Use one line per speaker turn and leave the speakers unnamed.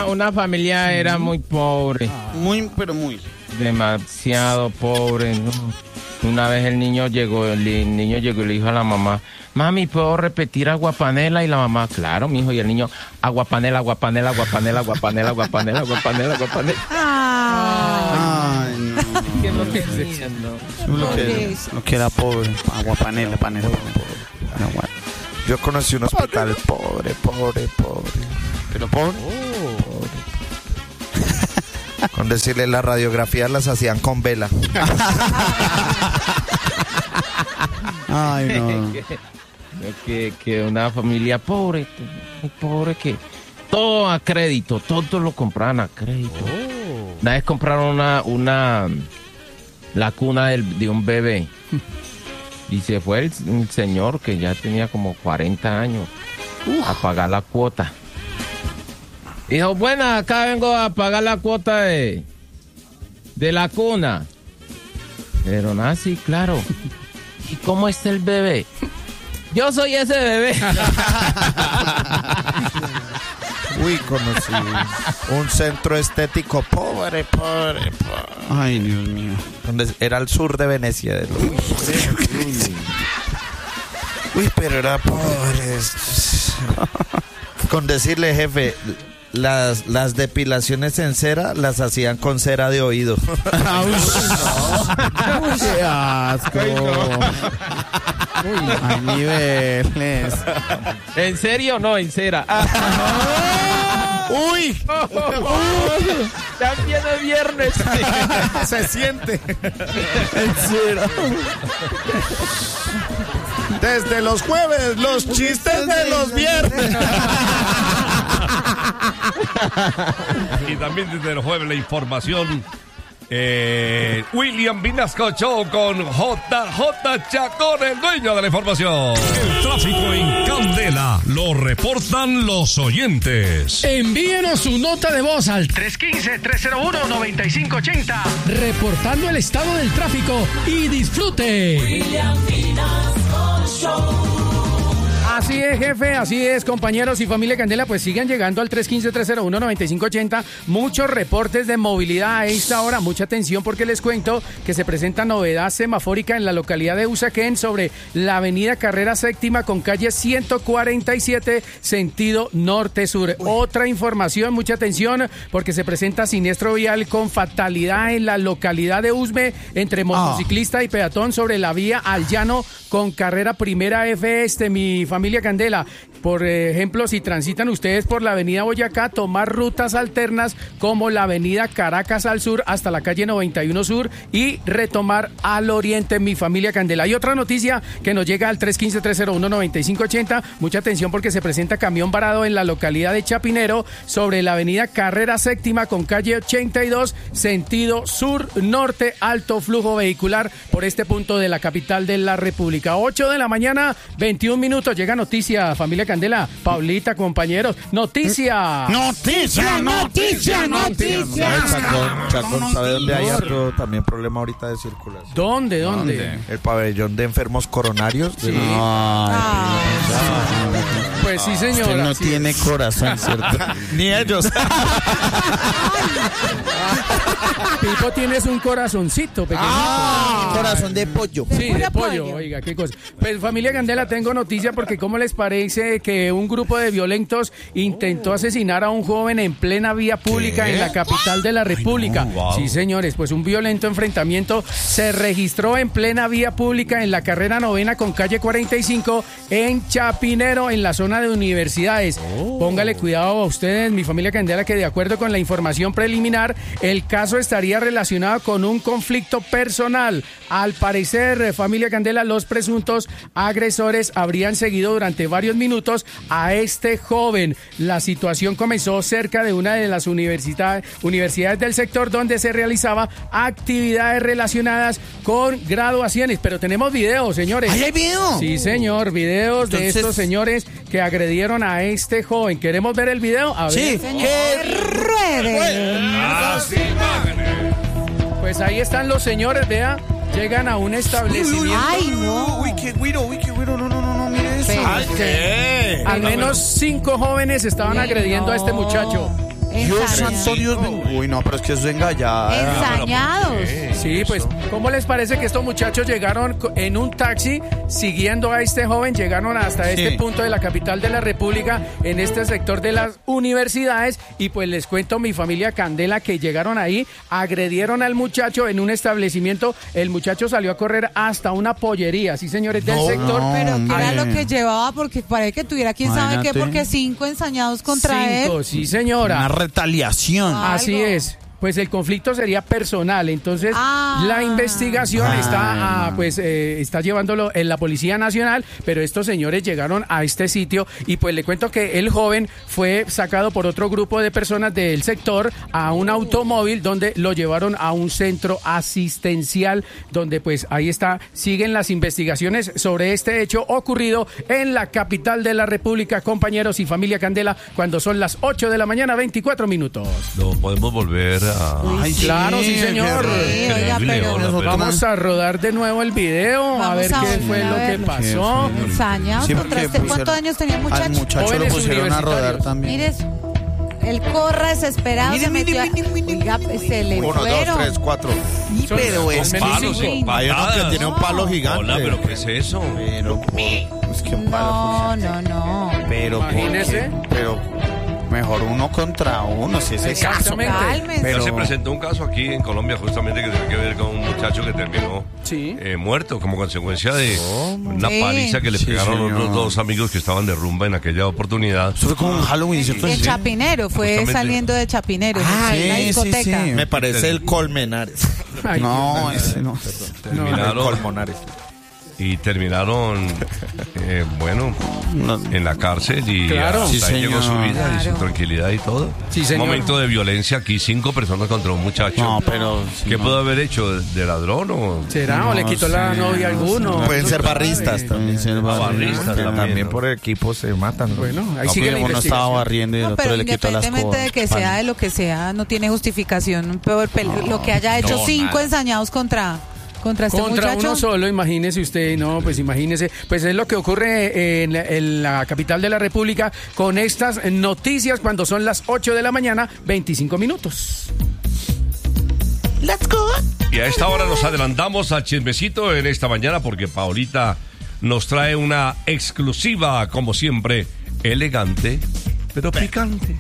una familia era muy pobre.
Pero muy.
Demasiado pobre, ¿no? Una vez el niño llegó y le dijo a la mamá, mami, ¿puedo repetir aguapanela? Y la mamá, claro, mijo. Y el niño, aguapanela, aguapanela, aguapanela, aguapanela, aguapanela, aguapanela, aguapanela.
Ay, no.
¿Qué es lo que es eso?
Lo que era pobre. Aguapanela, panela.
Yo conocí un hospital pobre.
¿Pero pobre?
Con decirle, las radiografías las hacían con vela.
Ay, no.
que una familia pobre, que todo a crédito, todo lo compraban a crédito. Una vez compraron la cuna de un bebé y se fue el señor que ya tenía como 40 años a pagar la cuota. Dijo, bueno, acá vengo a pagar la cuota de la cuna. Pero nada, sí, claro. ¿Y cómo está el bebé? Yo soy ese bebé.
Uy, conocí un centro estético pobre.
Ay, Dios mío.
Donde era al sur de Venecia. Uy, pero era pobre. Con decirle, jefe, las depilaciones en cera las hacían con cera de oído.
¡Qué asco! Hay niveles.
¿En serio? No, en cera.
¡Uy!
También es viernes.
Se siente. En serio. Desde los jueves, los chistes de los viernes.
Y también desde el jueves la información. William Vinasco Show con JJ Chacón, el dueño de la información.
El tráfico en Candela lo reportan los oyentes.
Envíenos su nota de voz al 315-301-9580 reportando el estado del tráfico y disfrute.
William Vinasco Show.
Así es, jefe, así es, compañeros y familia Candela, pues sigan llegando al 315-301-9580. Muchos reportes de movilidad a esta hora, mucha atención porque les cuento que se presenta novedad semafórica en la localidad de Usaquén sobre la avenida Carrera Séptima con calle 147, sentido norte-sur. Otra información, mucha atención porque se presenta siniestro vial con fatalidad en la localidad de Usme entre motociclista y peatón sobre la vía al llano con carrera primera F mi familia Candela. Por ejemplo, si transitan ustedes por la avenida Boyacá, tomar rutas alternas como la avenida Caracas al sur hasta la calle 91 sur y retomar al oriente, mi familia Candela. Hay otra noticia que nos llega al 315-301-9580. Mucha atención porque se presenta camión varado en la localidad de Chapinero sobre la avenida Carrera Séptima con calle 82, sentido sur-norte, alto flujo vehicular por este punto de la capital de la República. 8 de la mañana, 21 minutos. Llega noticia, familia Candela. Paulita, compañeros. Noticia.
Chacón, ¿sabe dónde hay otro también problema ahorita de circulación?
¿Dónde?
El pabellón de enfermos coronarios.
Sí. Pues sí, señora.
Usted no tiene corazón, ¿cierto?
Ni ellos.
Pipo, tienes un corazoncito pequeñito.
Corazón de pollo.
Sí, de pollo, oiga, qué cosa. Pues familia Candela, tengo noticia porque ¿cómo les parece que un grupo de violentos intentó asesinar a un joven en plena vía pública en la capital de la República?
Ay, no, wow.
Sí, señores, pues un violento enfrentamiento se registró en plena vía pública en la carrera 9 con calle 45 en Chapinero, en la zona de universidades. Póngale cuidado a ustedes, mi familia Candela, que de acuerdo con la información preliminar, el caso estaría relacionado con un conflicto personal. Al parecer, familia Candela, los presuntos agresores habrían seguido durante varios minutos a este joven. La situación comenzó cerca de una de las universidades del sector donde se realizaba actividades relacionadas con graduaciones. Pero tenemos videos, señores.
¿Ay, hay video?
Sí, señor, videos de estos señores que agredieron a este joven. ¿Queremos ver el video? A ver.
Sí, que rueden.
Pues ahí están los señores, vea. Llegan a un establecimiento.
Ay, no.
Uy, qué güiro, no, mire eso.
Pero,
Ay, ¿qué?
Al menos 5 jóvenes estaban agrediendo a este muchacho.
Dios santo, Dios
Ensañados.
mío. Uy, no, pero es que eso es engañada.
Ensañados.
Sí, pues, ¿cómo les parece que estos muchachos llegaron en un taxi siguiendo a este joven? Llegaron hasta este punto de la capital de la República, en este sector de las universidades, y pues les cuento, mi familia Candela, que llegaron ahí, agredieron al muchacho en un establecimiento. El muchacho salió a correr hasta una pollería, sí, señores, del sector.
Pero ¿qué era
Ay.
lo que llevaba? Porque parece que tuviera quién sabe qué,
Imagínate.
porque 5 ensañados contra él.
5, sí, señora.
Una retaliación.
Así
Algo.
es. Pues el conflicto sería personal, entonces
Ah.
la investigación está llevándolo en la Policía Nacional, pero estos señores llegaron a este sitio y pues le cuento que el joven fue sacado por otro grupo de personas del sector a un automóvil donde lo llevaron a un centro asistencial, donde pues ahí está, siguen las investigaciones sobre este hecho ocurrido en la capital de la República, compañeros y familia Candela, cuando son las 8 de la mañana, 24 minutos.
No podemos volver a...
Ay,
Claro, sí, señor.
Sí, oiga, pero
Increíble,
Vamos a rodar de nuevo el video, a
Vamos
ver
a
qué
volver
fue
a
lo que
verlo.
pasó.
ensañados
Sí,
contra
porque
este. ¿Cuántos
pusieron-
años tenía el
Al
muchacho?
muchacho lo
Jóvenes
pusieron a rodar
universitarios.
también.
Mire eso. Él corre desesperado, se metió. Oiga, se le
1, 2,
fueron.
3, 4.
Son-
Pero
son
es
menos
palos,
cinco.
son
Hay uno que
patadas.
tiene un palo gigante.
Hola, pero ¿qué es eso?
Es que un palo.
No.
Pero, ¿por
Imagínese.
qué? Pero mejor uno contra uno, si es el caso.
Exactamente.
Cálmense.
Pero-
Ya se presentó un caso aquí en Colombia justamente que tiene que ver con un muchacho que terminó
Sí.
muerto como consecuencia de una
Sí.
paliza que le
Sí,
pegaron
señor.
otros dos amigos que estaban de rumba en aquella oportunidad.
Eso fue como un Halloween, ¿cierto?
En
Sí.
Chapinero, fue
Justamente.
saliendo de Chapinero,
Ah,
en la
sí,
discoteca.
sí.
Me parece el Colmenares.
Ay,
No, ese no.
Terminaron
Colmenares.
y terminaron,
No.
en la cárcel y
Claro.
hasta
Sí,
ahí llegó su
señor.
vida y su
Claro.
tranquilidad y todo.
Sí, señor.
Momento de violencia aquí, 5 personas contra un muchacho.
No, pero.
¿Qué
no.
pudo haber hecho? ¿De ladrón o...?
¿Será? ¿O le
No
quitó la
sé,
novia a alguno?
Pueden ser
No se
barristas
sabe.
también.
ser
barristas
Porque
también,
también
¿no?
por equipo se matan. ¿no?
Bueno, ahí
No,
sigue
porque
la
uno estaba
investigación.
barriendo y el
No,
otro
pero
le quitó las
independientemente de que sea de lo que sea, no tiene justificación. Lo que haya hecho 5 ensañados contra este
Contra
muchacho.
uno solo, imagínese usted, no, pues imagínese, pues es lo que ocurre en la capital de la República con estas noticias cuando son las 8 de la mañana, 25 minutos.
Y a esta hora nos adelantamos al chismecito en esta mañana porque Paolita nos trae una exclusiva, como siempre, elegante, pero picante.